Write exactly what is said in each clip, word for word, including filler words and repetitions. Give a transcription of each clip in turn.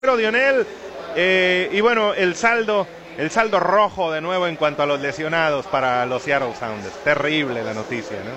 Pero Dionel, eh, y bueno, el saldo, el saldo rojo de nuevo en cuanto a los lesionados para los Seattle Sounders. Terrible la noticia, ¿no?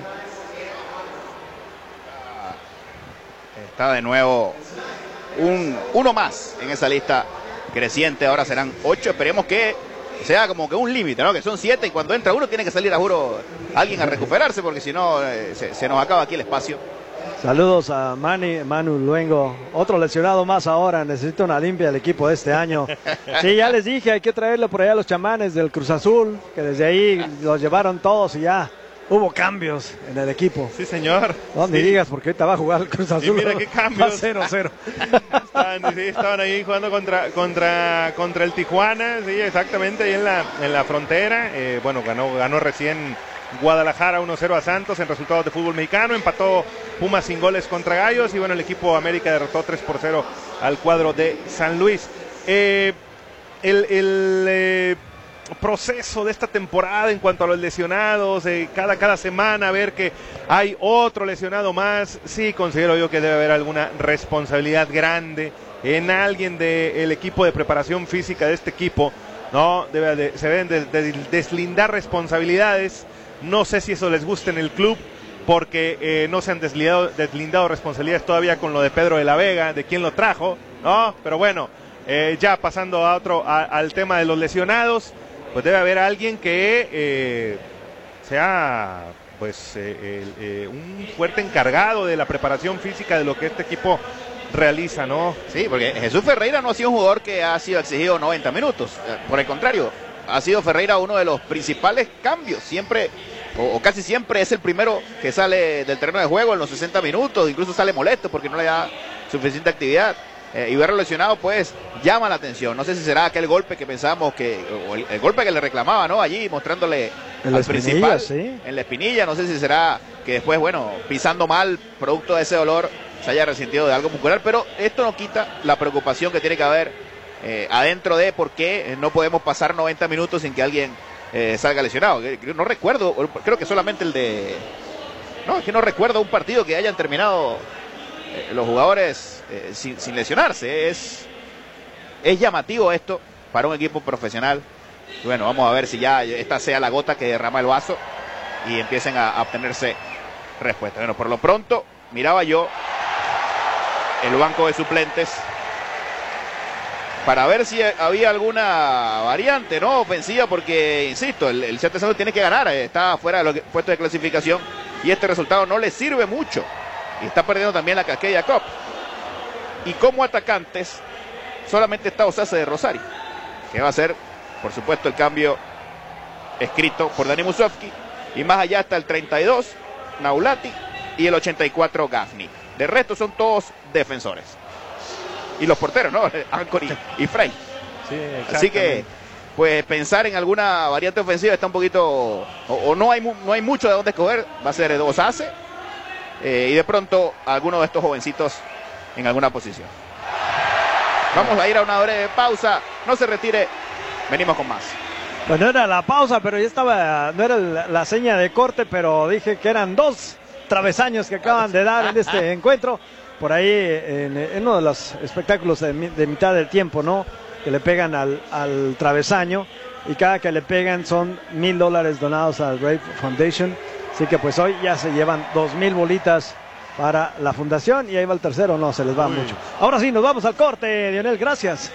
Está de nuevo un, uno más en esa lista creciente. Ahora serán ocho. Esperemos que sea como que un límite, ¿no? Que son siete y cuando entra uno tiene que salir, a juro, alguien a recuperarse, porque si no eh, se, se nos acaba aquí el espacio. Saludos a Manny, Manu Luengo, otro lesionado más ahora, necesita una limpia el equipo de este año. Sí, ya les dije, hay que traerle por allá a los chamanes del Cruz Azul, que desde ahí los llevaron todos y ya hubo cambios en el equipo. Sí, señor. No me sí. digas, porque ahorita va a jugar el Cruz Azul. Y mira qué cambios. cero cero. Estaban, sí, estaban ahí jugando contra, contra, contra el Tijuana, sí, exactamente, ahí en la, en la frontera. Eh, bueno, ganó, ganó recién Guadalajara uno cero a Santos en resultados de fútbol mexicano, empató Pumas sin goles contra Gallos y bueno, el equipo América derrotó tres por cero al cuadro de San Luis. Eh, el el eh, proceso de esta temporada en cuanto a los lesionados, eh, cada, cada semana ver que hay otro lesionado más, sí considero yo que debe haber alguna responsabilidad grande en alguien del equipo de preparación física de este equipo, ¿no? Debe de, se deben de, de deslindar responsabilidades. No sé si eso les gusta en el club, porque eh, no se han deslindado, deslindado responsabilidades todavía con lo de Pedro de la Vega, de quién lo trajo, ¿no? Pero bueno, eh, ya pasando a otro, a, al tema de los lesionados, pues debe haber alguien que eh, sea pues eh, el, eh, un fuerte encargado de la preparación física de lo que este equipo realiza, ¿no? Sí, porque Jesús Ferreira no ha sido un jugador que ha sido exigido noventa minutos, por el contrario, ha sido Ferreira uno de los principales cambios, siempre o, o casi siempre es el primero que sale del terreno de juego en los sesenta minutos, incluso sale molesto porque no le da suficiente actividad, eh, y verlo lesionado pues llama la atención. No sé si será aquel golpe que pensábamos que, o el, el golpe que le reclamaba, ¿no? Allí mostrándole en al principal, sí. en la espinilla, no sé si será que después, bueno, pisando mal, producto de ese dolor, se haya resentido de algo muscular, pero esto no quita la preocupación que tiene que haber Eh, adentro de por qué no podemos pasar noventa minutos sin que alguien eh, salga lesionado. No recuerdo, creo que solamente el de... No, es que no recuerdo un partido que hayan terminado eh, los jugadores eh, sin, sin lesionarse. Es, es llamativo esto para un equipo profesional. Y bueno, vamos a ver si ya esta sea la gota que derrama el vaso y empiecen a, a obtenerse respuestas. Bueno, por lo pronto, miraba yo el banco de suplentes para ver si había alguna variante, ¿no? Ofensiva, porque, insisto, el, el Seattle Sounders tiene que ganar, está fuera de los puestos de clasificación y este resultado no le sirve mucho. Y está perdiendo también la Cascadia Cup. Y como atacantes, solamente está Osase de Rosario, que va a ser, por supuesto, el cambio escrito por Dani Musovski. Y más allá está el treinta y dos, Naulati, y el ochenta y cuatro, Gaffney. De resto son todos defensores. Y los porteros, ¿no? Anthony y Frey. Sí, así que, pues, pensar en alguna variante ofensiva está un poquito... O, o no hay no hay mucho de dónde escoger. Va a ser Osase. Eh, y de pronto, alguno de estos jovencitos en alguna posición. Vamos a ir a una breve pausa. No se retire. Venimos con más. Pues no era la pausa, pero ya estaba... No era la, la seña de corte, pero dije que eran dos travesaños que acaban de dar en este encuentro. Por ahí en, en uno de los espectáculos de, de mitad del tiempo, ¿no? Que le pegan al, al travesaño y cada que le pegan son mil dólares donados al Rape Foundation. Así que pues hoy ya se llevan dos mil bolitas para la fundación y ahí va el tercero, no se les va Uy. mucho. Ahora sí, nos vamos al corte, Dionel, gracias.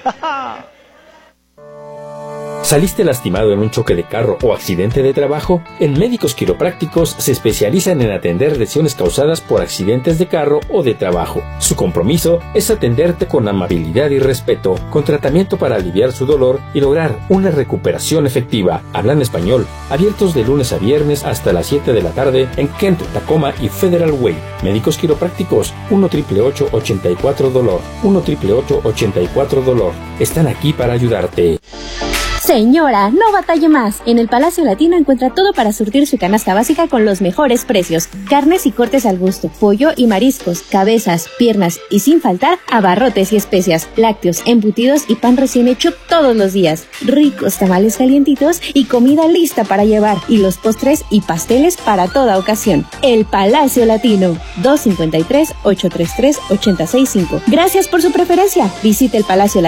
¿Saliste lastimado en un choque de carro o accidente de trabajo? En Médicos Quiroprácticos se especializan en atender lesiones causadas por accidentes de carro o de trabajo. Su compromiso es atenderte con amabilidad y respeto, con tratamiento para aliviar su dolor y lograr una recuperación efectiva. Hablan español, abiertos de lunes a viernes hasta las siete de la tarde en Kent, Tacoma y Federal Way. Médicos Quiroprácticos, uno ocho ocho ocho, ochenta y cuatro dolor, uno ocho ocho ocho, ochenta y cuatro dolor. Están aquí para ayudarte. Señora, no batalle más. En el Palacio Latino encuentra todo para surtir su canasta básica con los mejores precios. Carnes y cortes al gusto, pollo y mariscos, cabezas, piernas y sin faltar abarrotes y especias, lácteos, embutidos y pan recién hecho todos los días. Ricos tamales calientitos y comida lista para llevar. Y los postres y pasteles para toda ocasión. El Palacio Latino. dos cinco tres, ocho tres tres, ocho seis cinco. Gracias por su preferencia. Visite el Palacio Latino